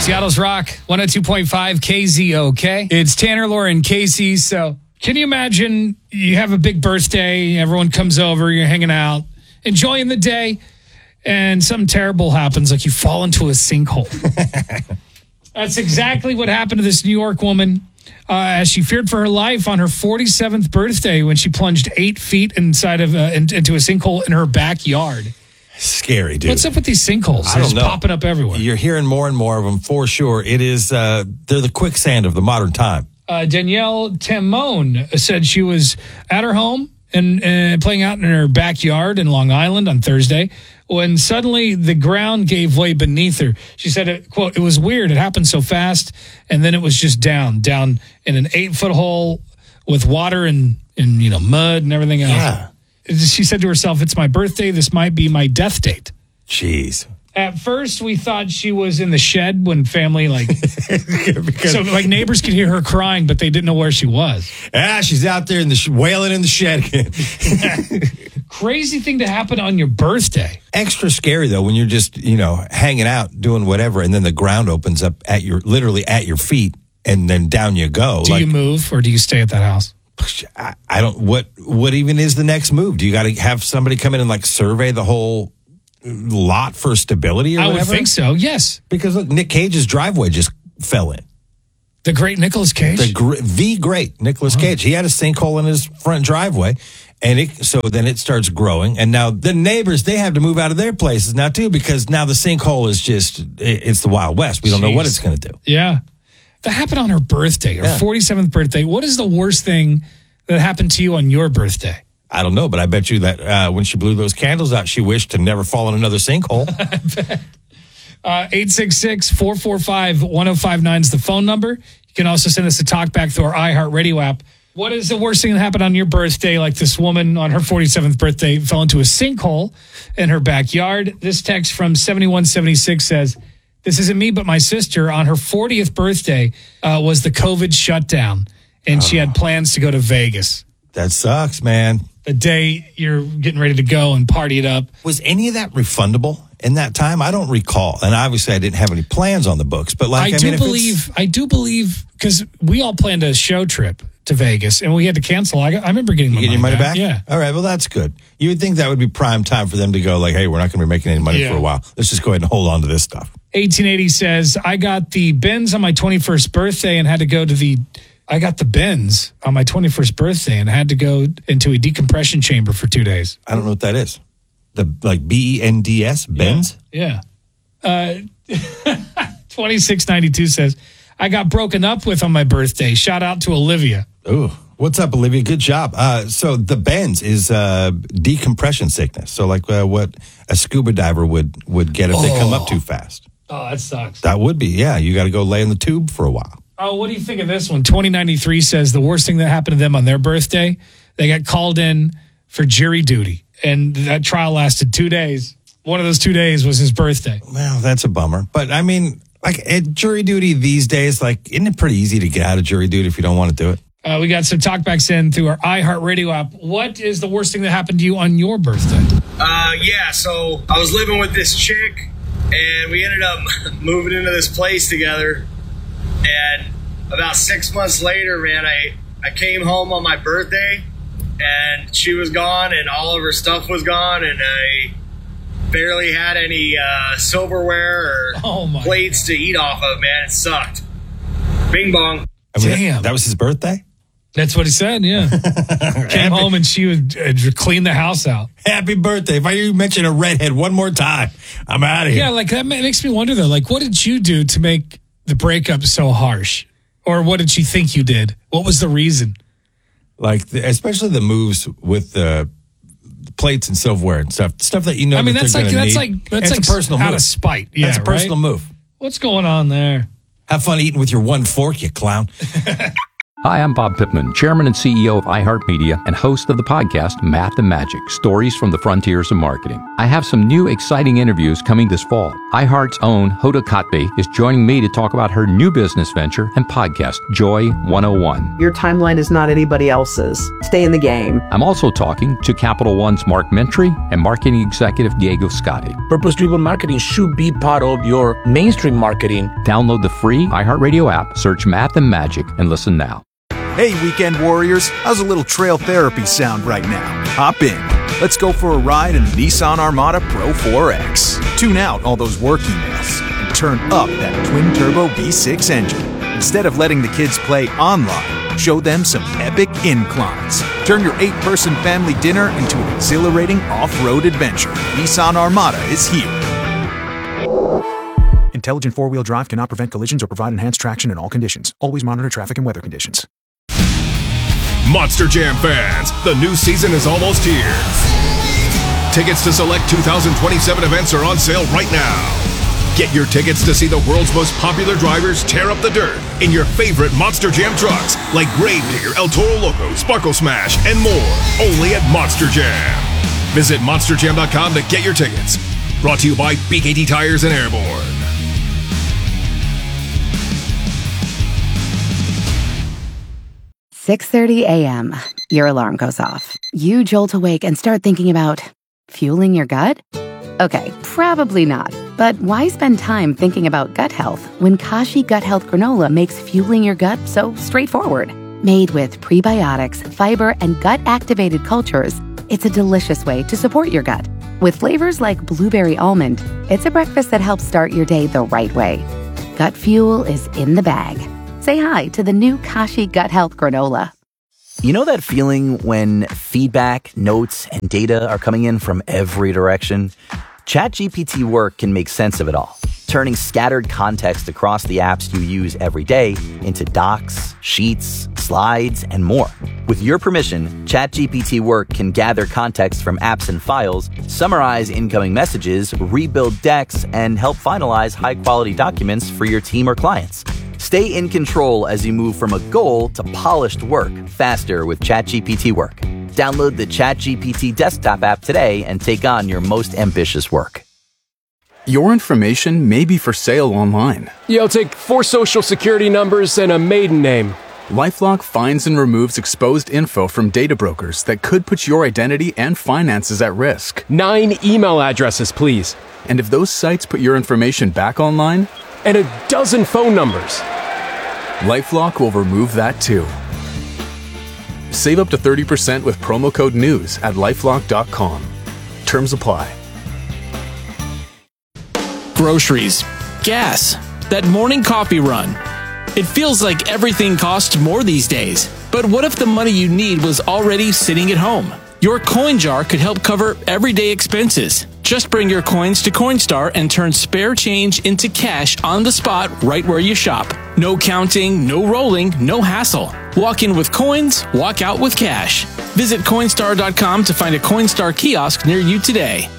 Seattle's Rock, 102.5 KZOK. It's Tanner, Laura, and Casey. So can you imagine you have a big birthday, everyone comes over, you're hanging out, enjoying the day, and something terrible happens, like you fall into a sinkhole. That's exactly what happened to this New York woman as she feared for her life on her 47th birthday when she plunged 8 feet inside of into a sinkhole in her backyard. Scary, dude. What's up with these sinkholes? They're just popping up everywhere. You're hearing more and more of them for sure. It is, they're the quicksand of the modern time. Danielle Timone said she was at her home and playing out in her backyard in Long Island on Thursday when suddenly the ground gave way beneath her. She said, quote, "It was weird. It happened so fast. And then it was just down in an 8-foot hole with water and mud and everything else." Yeah. She said to herself, "It's my birthday. This might be my death date." Jeez. At first, we thought she was in the shed when family, so neighbors could hear her crying, but they didn't know where she was. She's out there in the wailing in the shed again. Crazy thing to happen on your birthday. Extra scary, though, when you're just, hanging out, doing whatever, and then the ground opens up literally at your feet, and then down you go. Do you move, or do you stay at that house? I don't. What even is the next move? Do you got to have somebody come in and survey the whole lot for stability or whatever? I would think so. Yes, because look, Nick Cage's driveway just fell in. The great Nicolas Cage. The great Nicolas Cage. He had a sinkhole in his front driveway, and then it starts growing, and now the neighbors, they have to move out of their places now too, because now the sinkhole is it's the Wild West. We don't know what it's going to do. Yeah. That happened on her birthday, her 47th birthday. What is the worst thing that happened to you on your birthday? I don't know, but I bet you that when she blew those candles out, she wished to never fall in another sinkhole. 866-445-1059 is the phone number. You can also send us a talk back through our iHeartRadio app. What is the worst thing that happened on your birthday? Like this woman on her 47th birthday fell into a sinkhole in her backyard. This text from 7176 says, "This isn't me, but my sister on her 40th birthday was the COVID shutdown, and she had plans to go to Vegas." That sucks, man. The day you're getting ready to go and party it up. Was any of that refundable in that time? I don't recall. And obviously I didn't have any plans on the books, but I do believe, because we all planned a show trip to Vegas and we had to cancel. I remember getting my money back. Yeah. All right. Well, that's good. You would think that would be prime time for them to go hey, we're not going to be making any money for a while. Let's just go ahead and hold on to this stuff. 1880 says, I got the Benz on my 21st birthday and had to go to I got the Benz on my 21st birthday and had to go into a decompression chamber for 2 days. I don't know what that is. The BENDS, Benz? Yeah. 2692 says, I got broken up with on my birthday. Shout out to Olivia. Oh, what's up, Olivia? Good job. So the Benz is decompression sickness. So what a scuba diver would get if they come up too fast. Oh, that sucks. That would be, yeah. You got to go lay in the tube for a while. Oh, what do you think of this one? 2093 says the worst thing that happened to them on their birthday, they got called in for jury duty, and that trial lasted 2 days. One of those 2 days was his birthday. Well, that's a bummer. But, I mean, at jury duty these days, isn't it pretty easy to get out of jury duty if you don't want to do it? We got some talkbacks in through our iHeartRadio app. What is the worst thing that happened to you on your birthday? So I was living with this chick, and we ended up moving into this place together. And about 6 months later, man, I came home on my birthday, and she was gone, and all of her stuff was gone, and I barely had any silverware or plates to eat off of, man. It sucked. Bing bong. Damn. That was his birthday? That's what he said, yeah. Came home and she would clean the house out. Happy birthday. If I mention a redhead one more time, I'm out of here. Yeah, that makes me wonder, though, what did you do to make the breakup so harsh? Or what did she think you did? What was the reason? Especially the moves with the plates and silverware and stuff that you know. I mean, that's a personal out move. Of spite. Yeah, that's a personal move. What's going on there? Have fun eating with your one fork, you clown. Hi, I'm Bob Pittman, Chairman and CEO of iHeartMedia and host of the podcast Math and Magic, Stories from the Frontiers of Marketing. I have some new exciting interviews coming this fall. iHeart's own Hoda Kotb is joining me to talk about her new business venture and podcast, Joy 101. Your timeline is not anybody else's. Stay in the game. I'm also talking to Capital One's Mark Mentry and marketing executive Diego Scotti. Purpose-driven marketing should be part of your mainstream marketing. Download the free iHeartRadio app, search Math and Magic, and listen now. Hey, weekend warriors, how's a little trail therapy sound right now? Hop in. Let's go for a ride in the Nissan Armada Pro 4X. Tune out all those work emails and turn up that twin-turbo V6 engine. Instead of letting the kids play online, show them some epic inclines. Turn your 8-person family dinner into an exhilarating off-road adventure. Nissan Armada is here. Intelligent four-wheel drive cannot prevent collisions or provide enhanced traction in all conditions. Always monitor traffic and weather conditions. Monster Jam fans, the new season is almost here. Tickets to select 2027 events are on sale right now. Get your tickets to see the world's most popular drivers tear up the dirt in your favorite Monster Jam trucks like Gravedigger, El Toro Loco, Sparkle Smash, and more. Only at Monster Jam. Visit monsterjam.com to get your tickets. Brought to you by BKT Tires and Airborne. 6:30 a.m. Your alarm goes off. You jolt awake and start thinking about fueling your gut? Okay, probably not. But why spend time thinking about gut health when Kashi Gut Health Granola makes fueling your gut so straightforward? Made with prebiotics, fiber, and gut-activated cultures, it's a delicious way to support your gut. With flavors like blueberry almond, it's a breakfast that helps start your day the right way. Gut fuel is in the bag. Say hi to the new Kashi Gut Health Granola. You know that feeling when feedback, notes, and data are coming in from every direction? ChatGPT Work can make sense of it all, turning scattered context across the apps you use every day into docs, sheets, slides, and more. With your permission, ChatGPT Work can gather context from apps and files, summarize incoming messages, rebuild decks, and help finalize high-quality documents for your team or clients. Stay in control as you move from a goal to polished work faster with ChatGPT Work. Download the ChatGPT desktop app today and take on your most ambitious work. Your information may be for sale online. Yo, take 4 social security numbers and a maiden name. LifeLock finds and removes exposed info from data brokers that could put your identity and finances at risk. 9 email addresses, please. And if those sites put your information back online, and a dozen phone numbers. LifeLock will remove that too. Save up to 30% with promo code NEWS at LifeLock.com. Terms apply. Groceries, gas, that morning coffee run. It feels like everything costs more these days. But what if the money you need was already sitting at home? Your coin jar could help cover everyday expenses. Just bring your coins to Coinstar and turn spare change into cash on the spot right where you shop. No counting, no rolling, no hassle. Walk in with coins, walk out with cash. Visit Coinstar.com to find a Coinstar kiosk near you today.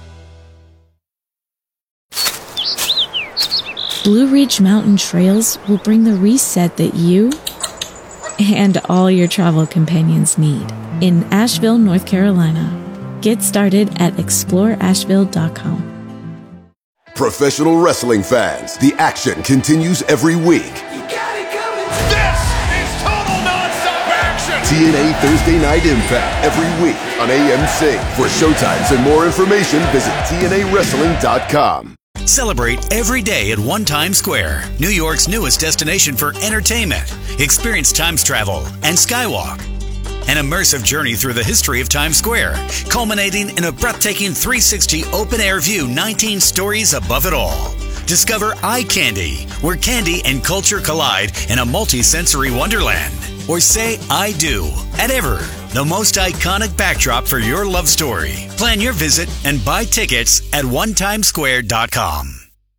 Blue Ridge Mountain Trails will bring the reset that you and all your travel companions need in Asheville, North Carolina. Get started at exploreasheville.com. Professional wrestling fans, the action continues every week. This is total nonstop action! TNA Thursday Night Impact every week on AMC. For showtimes and more information, visit TNAWrestling.com. Celebrate every day at One Times Square, New York's newest destination for entertainment. Experience Times Travel and Skywalk. An immersive journey through the history of Times Square, culminating in a breathtaking 360 open-air view 19 stories above it all. Discover Eye Candy, where candy and culture collide in a multi-sensory wonderland. Or say I do at Ever, the most iconic backdrop for your love story. Plan your visit and buy tickets at onetimesquare.com.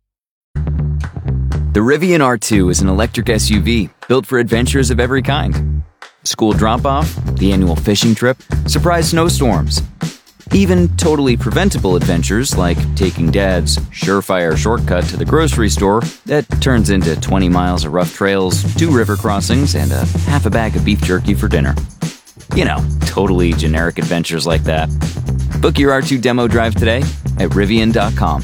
The Rivian R2 is an electric SUV built for adventures of every kind. School drop-off, the annual fishing trip, surprise snowstorms. Even totally preventable adventures like taking Dad's surefire shortcut to the grocery store that turns into 20 miles of rough trails, 2 river crossings, and a half a bag of beef jerky for dinner. You know, totally generic adventures like that. Book your R2 demo drive today at Rivian.com.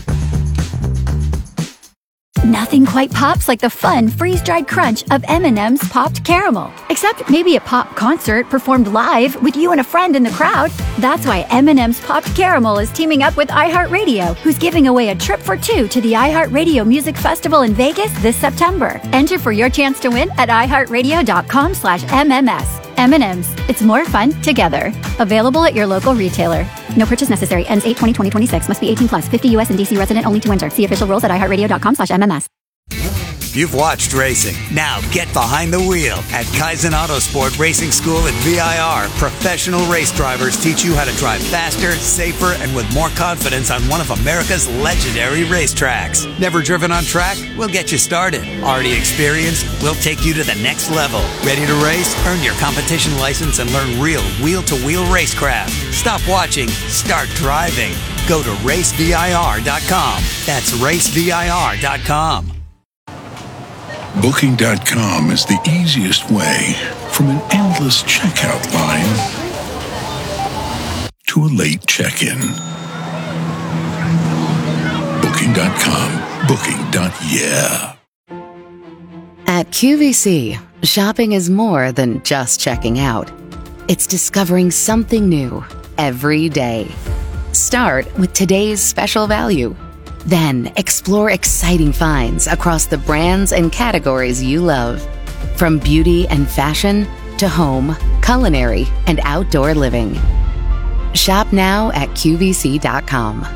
Nothing quite pops like the fun freeze-dried crunch of M&M's Popped Caramel. Except maybe a pop concert performed live with you and a friend in the crowd. That's why M&M's Popped Caramel is teaming up with iHeartRadio, who's giving away a trip for 2 to the iHeartRadio Music Festival in Vegas this September. Enter for your chance to win at iHeartRadio.com/MMS. M&M's. It's more fun together. Available at your local retailer. No purchase necessary. Ends 8/20/2026. Must be 18 plus. 50 U.S. and D.C. resident only to enter. See official rules at iHeartRadio.com/MMS. You've watched racing. Now get behind the wheel. At Kaizen Autosport Racing School at VIR, professional race drivers teach you how to drive faster, safer, and with more confidence on one of America's legendary racetracks. Never driven on track? We'll get you started. Already experienced? We'll take you to the next level. Ready to race? Earn your competition license and learn real wheel-to-wheel racecraft. Stop watching. Start driving. Go to racevir.com. That's racevir.com. Booking.com is the easiest way from an endless checkout line to a late check-in. Booking.com. Booking.yeah. At QVC, shopping is more than just checking out. It's discovering something new every day. Start with today's special value. Then explore exciting finds across the brands and categories you love. From beauty and fashion to home, culinary, and outdoor living. Shop now at QVC.com.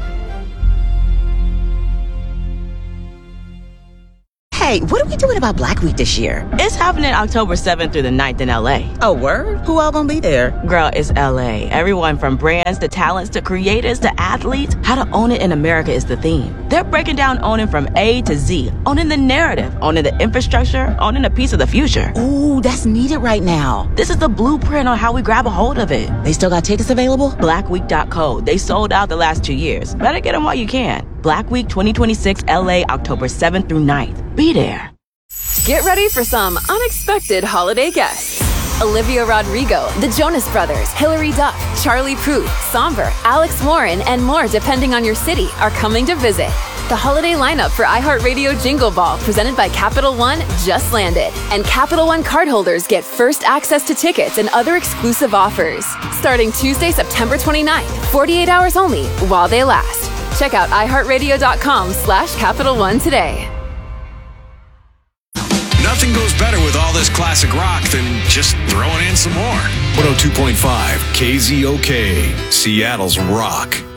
Hey, what are we doing about Black Week this year? It's happening October 7th through the 9th in LA. Oh, word? Who all gonna be there? Girl, it's LA. Everyone from brands to talents to creators to athletes. How to own it in America is the theme. They're breaking down owning from A to Z. Owning the narrative, owning the infrastructure, owning a piece of the future. Ooh, that's needed right now. This is the blueprint on how we grab a hold of it. They still got tickets available? Blackweek.co. They sold out the last 2 years. Better get them while you can. Black Week 2026 LA, October 7th through 9th. Be there. Get ready for some unexpected holiday guests. Olivia Rodrigo, the Jonas Brothers, Hilary Duff, Charlie Puth, Somber, Alex Warren, and more depending on your city are coming to visit. The holiday lineup for iHeartRadio Jingle Ball presented by Capital One just landed. And Capital One cardholders get first access to tickets and other exclusive offers. Starting Tuesday, September 29th, 48 hours only while they last. Check out iHeartRadio.com/Capital One today. Nothing goes better with all this classic rock than just throwing in some more. 102.5 KZOK, Seattle's rock.